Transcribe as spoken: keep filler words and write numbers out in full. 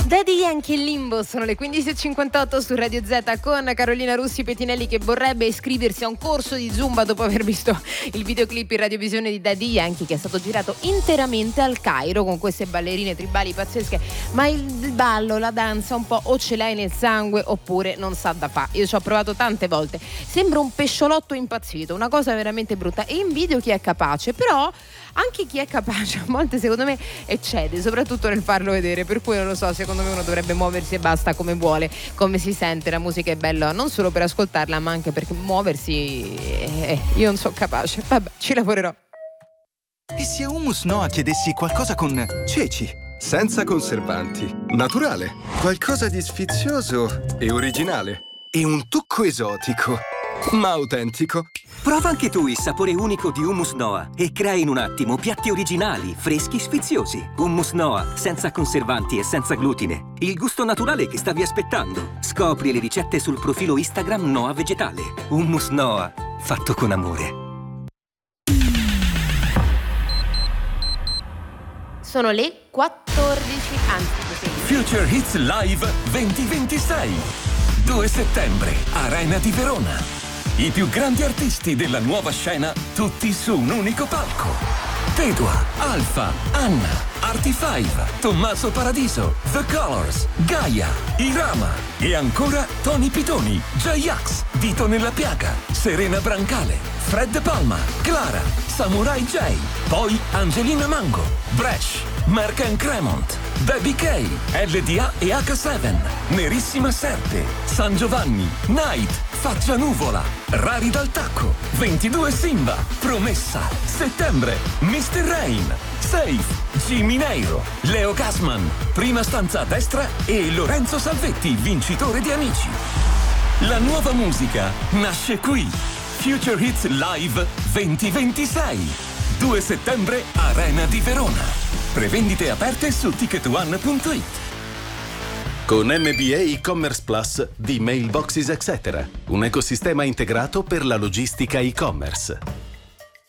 Daddy Yankee e Limbo sono le quindici e cinquantotto su Radio Z con Carolina Russi Petinelli che vorrebbe iscriversi a un corso di Zumba dopo aver visto il videoclip in radiovisione di Daddy Yankee, che è stato girato interamente al Cairo con queste ballerine tribali pazzesche, ma il ballo, la danza un po' o ce l'hai nel sangue oppure non sa da fa. Io ci ho provato tante volte, sembra un pesciolotto impazzito, una cosa veramente brutta, e invidio chi è capace, però anche chi è capace a volte secondo me eccede, soprattutto nel farlo vedere, per cui non lo so, secondo me uno dovrebbe muoversi e basta come vuole, come si sente. La musica è bella non solo per ascoltarla ma anche perché muoversi eh, io non sono capace, vabbè, ci lavorerò. E se a Hummus Noa chiedessi qualcosa con ceci, senza conservanti, naturale, qualcosa di sfizioso e originale e un tocco esotico ma autentico? Prova anche tu il sapore unico di Hummus Noa e crea in un attimo piatti originali, freschi, sfiziosi. Hummus Noa, senza conservanti e senza glutine. Il gusto naturale che stavi aspettando. Scopri le ricette sul profilo Instagram Noa Vegetale. Hummus Noa, fatto con amore. Sono le quattordici, anzi Future Hits Live duemilaventisei, due settembre, Arena di Verona. I più grandi artisti della nuova scena, tutti su un unico palco. Pedua, Alfa, Anna, Artifive, Tommaso Paradiso, The Colors, Gaia, Irama e ancora Tony Pitoni, J-Ax, Dito nella Piaga, Serena Brancale, Fred Palma, Clara, Samurai J, poi Angelina Mango, Bresh, Mark and Cremont, Baby K, L D A e H sette, Nerissima Serpe, San Giovanni, Night, Faccia Nuvola, Rari dal Tacco, ventidue Simba, Promessa, Settembre, mister Rain, Safe, Jimmy Neiro, Leo Gassman, Prima Stanza a Destra e Lorenzo Salvetti, vincitore di Amici. La nuova musica nasce qui. Future Hits Live duemilaventisei, due settembre, Arena di Verona. Prevendite aperte su ticket one punto it. Con M B A e-commerce Plus di Mailboxes et cetera, un ecosistema integrato per la logistica e-commerce.